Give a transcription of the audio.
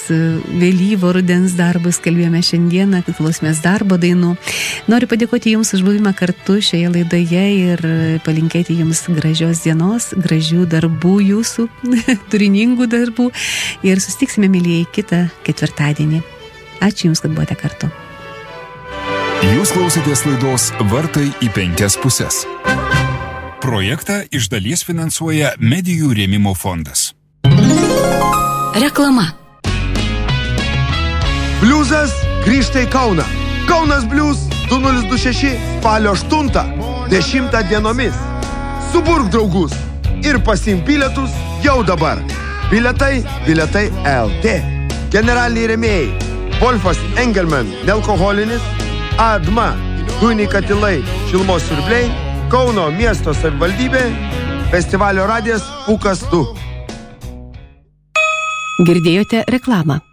vėlyvo rudens darbus kalbėjome šiandieną, kad klausimės darbo dainų. Noriu padėkoti Jums už buvimą kartu šioje laidoje ir palinkėti Jums gražios dienos, gražių darbų jūsų, turiningų darbų ir susitiksime, mylėjai, kitą ketvirtadienį. Ačiū Jums, kad buvote kartu. Jūs klausėtės laidos Vartai į 5 puses. Projektą iš dalies finansuoja Medijų rėmimo fondas. Reklama. Bliuzas grįžta į Kauną. Kaunas Bliuz 2026 spalio 8, 10 dienomis. Suburk draugus ir pasiimk bilietus jau dabar. Bilietai LT. Generaliniai rėmėjai: Wolfas Engelman nealkoholinis, Adma dujiniai katilai šilumos siurbliai, Kauno miesto savivaldybė, festivalio radijas Pūkas 2. Girdėjote reklamą.